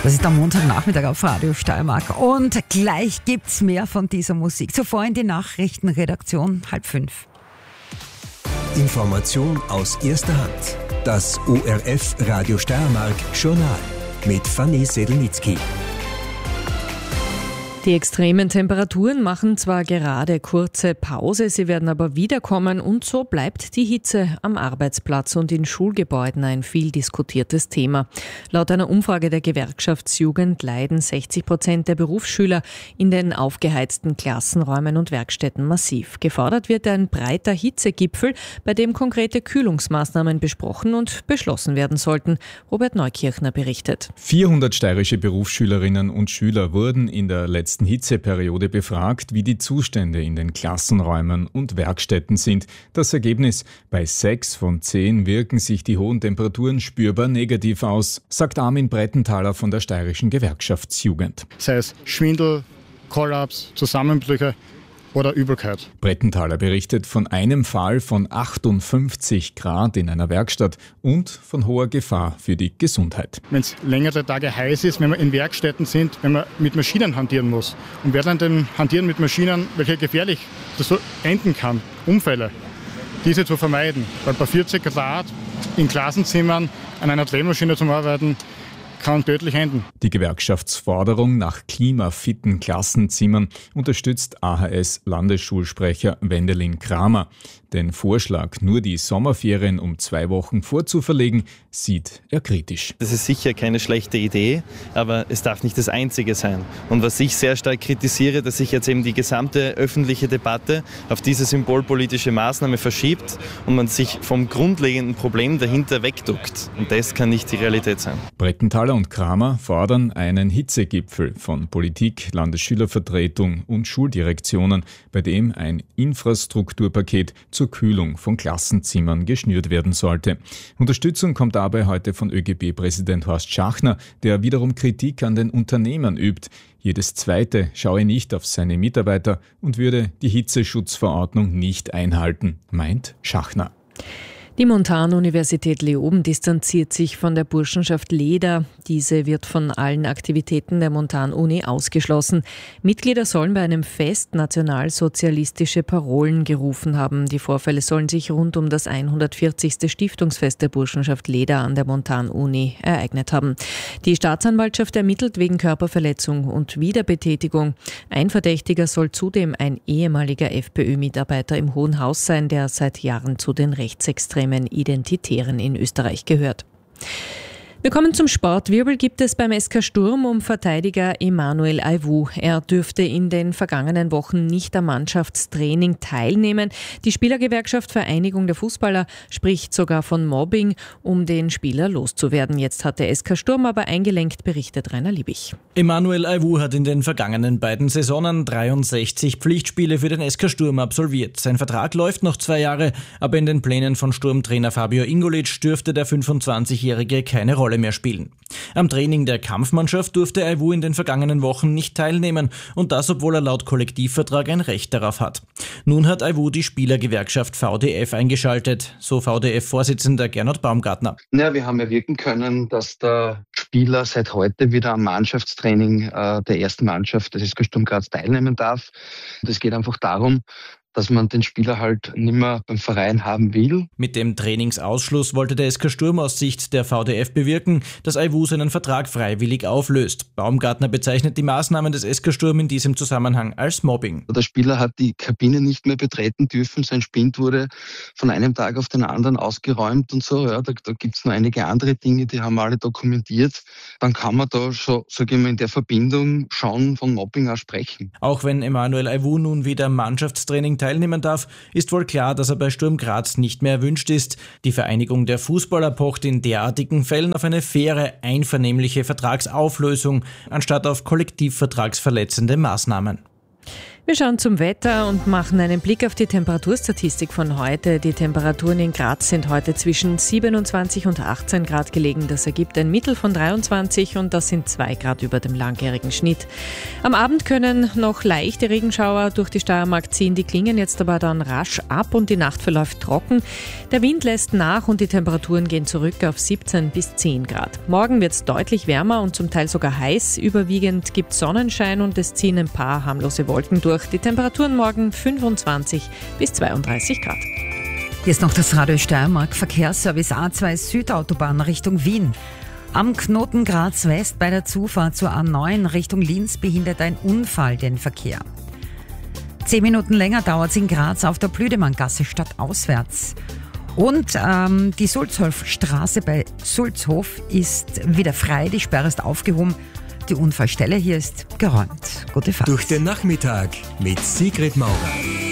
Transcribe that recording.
Das ist der Montagnachmittag auf Radio Steiermark. Und gleich gibt's mehr von dieser Musik. Zuvor in die Nachrichtenredaktion 4:30. Information aus erster Hand. Das ORF Radio Steiermark Journal mit Fanny Sedelnitzky. Die extremen Temperaturen machen zwar gerade kurze Pause, sie werden aber wiederkommen und so bleibt die Hitze am Arbeitsplatz und in Schulgebäuden ein viel diskutiertes Thema. Laut einer Umfrage der Gewerkschaftsjugend leiden 60% der Berufsschüler in den aufgeheizten Klassenräumen und Werkstätten massiv. Gefordert wird ein breiter Hitzegipfel, bei dem konkrete Kühlungsmaßnahmen besprochen und beschlossen werden sollten. Robert Neukirchner berichtet. 400 steirische Berufsschülerinnen und Schüler wurden in der letzten Hitzeperiode befragt, wie die Zustände in den Klassenräumen und Werkstätten sind. Das Ergebnis: bei 6 von 10 wirken sich die hohen Temperaturen spürbar negativ aus, sagt Armin Brettenthaler von der steirischen Gewerkschaftsjugend. Sei es Schwindel, Kollaps, Zusammenbrüche oder Übelkeit. Brettenthaler berichtet von einem Fall von 58 Grad in einer Werkstatt und von hoher Gefahr für die Gesundheit. Wenn es längere Tage heiß ist, wenn wir in Werkstätten sind, wenn man mit Maschinen hantieren muss und wer dann dem Hantieren mit Maschinen, welche gefährlich das so enden kann, Unfälle, diese zu vermeiden. Weil bei 40 Grad in Klassenzimmern an einer Drehmaschine zum Arbeiten kann tödlich enden. Die Gewerkschaftsforderung nach klimafitten Klassenzimmern unterstützt AHS-Landesschulsprecher Wendelin Kramer. Den Vorschlag, nur die Sommerferien um 2 Wochen vorzuverlegen, sieht er kritisch. Das ist sicher keine schlechte Idee, aber es darf nicht das Einzige sein. Und was ich sehr stark kritisiere, dass sich jetzt eben die gesamte öffentliche Debatte auf diese symbolpolitische Maßnahme verschiebt und man sich vom grundlegenden Problem dahinter wegduckt. Und das kann nicht die Realität sein. Brettenthaler und Kramer fordern einen Hitzegipfel von Politik, Landesschülervertretung und Schuldirektionen, bei dem ein Infrastrukturpaket zur Kühlung von Klassenzimmern geschnürt werden sollte. Unterstützung kommt dabei heute von ÖGB-Präsident Horst Schachner, der wiederum Kritik an den Unternehmern übt. Jedes Zweite schaue nicht auf seine Mitarbeiter und würde die Hitzeschutzverordnung nicht einhalten, meint Schachner. Die Montanuniversität Leoben distanziert sich von der Burschenschaft Leder. Diese wird von allen Aktivitäten der Montanuni ausgeschlossen. Mitglieder sollen bei einem Fest nationalsozialistische Parolen gerufen haben. Die Vorfälle sollen sich rund um das 140. Stiftungsfest der Burschenschaft Leder an der Montanuni ereignet haben. Die Staatsanwaltschaft ermittelt wegen Körperverletzung und Wiederbetätigung. Ein Verdächtiger soll zudem ein ehemaliger FPÖ-Mitarbeiter im Hohen Haus sein, der seit Jahren zu den rechtsextremen Identitären in Österreich gehört. Wir kommen zum Sportwirbel. Gibt es beim SK Sturm um Verteidiger Emmanuel Aivu. Er dürfte in den vergangenen Wochen nicht am Mannschaftstraining teilnehmen. Die Spielergewerkschaft Vereinigung der Fußballer spricht sogar von Mobbing, um den Spieler loszuwerden. Jetzt hat der SK Sturm aber eingelenkt, berichtet Rainer Liebig. Emmanuel Aivu hat in den vergangenen beiden Saisonen 63 Pflichtspiele für den SK Sturm absolviert. Sein Vertrag läuft noch 2 Jahre, aber in den Plänen von Sturmtrainer Fabio Ingolic dürfte der 25-Jährige keine Rolle mehr spielen. Am Training der Kampfmannschaft durfte Aivu in den vergangenen Wochen nicht teilnehmen und das, obwohl er laut Kollektivvertrag ein Recht darauf hat. Nun hat Aivu die Spielergewerkschaft VDF eingeschaltet, so VDF-Vorsitzender Gernot Baumgartner. Ja, wir haben erwirken können, dass der Spieler seit heute wieder am Mannschaftstraining der ersten Mannschaft des SK Sturm Graz teilnehmen darf. Und es geht einfach darum, dass man den Spieler halt nicht mehr beim Verein haben will. Mit dem Trainingsausschluss wollte der SK Sturm aus Sicht der VDF bewirken, dass Aivu seinen Vertrag freiwillig auflöst. Baumgartner bezeichnet die Maßnahmen des SK Sturm in diesem Zusammenhang als Mobbing. Der Spieler hat die Kabine nicht mehr betreten dürfen, sein Spind wurde von einem Tag auf den anderen ausgeräumt und so. Ja, da gibt es noch einige andere Dinge, die haben wir alle dokumentiert. Dann kann man da schon, sage ich mal, in der Verbindung schon von Mobbing auch sprechen. Auch wenn Emmanuel Aivu nun wieder am Mannschaftstraining teilnehmen darf, ist wohl klar, dass er bei Sturm Graz nicht mehr erwünscht ist. Die Vereinigung der Fußballer pocht in derartigen Fällen auf eine faire, einvernehmliche Vertragsauflösung, anstatt auf kollektivvertragsverletzende Maßnahmen. Wir schauen zum Wetter und machen einen Blick auf die Temperaturstatistik von heute. Die Temperaturen in Graz sind heute zwischen 27 und 18 Grad gelegen. Das ergibt ein Mittel von 23 und das sind 2 Grad über dem langjährigen Schnitt. Am Abend können noch leichte Regenschauer durch die Steiermark ziehen. Die klingen jetzt aber dann rasch ab und die Nacht verläuft trocken. Der Wind lässt nach und die Temperaturen gehen zurück auf 17 bis 10 Grad. Morgen wird es deutlich wärmer und zum Teil sogar heiß. Überwiegend gibt es Sonnenschein und es ziehen ein paar harmlose Wolken durch. Die Temperaturen morgen 25 bis 32 Grad. Hier ist noch das Radio Steiermark Verkehrsservice A2 Südautobahn Richtung Wien. Am Knoten Graz West bei der Zufahrt zur A9 Richtung Linz behindert ein Unfall den Verkehr. 10 Minuten länger dauert es in Graz auf der Blüdemanngasse stadtauswärts. Und die Sulzhofstraße bei Sulzhof ist wieder frei, die Sperre ist aufgehoben. Die Unfallstelle hier ist geräumt. Gute Fahrt. Durch den Nachmittag mit Sigrid Maurer.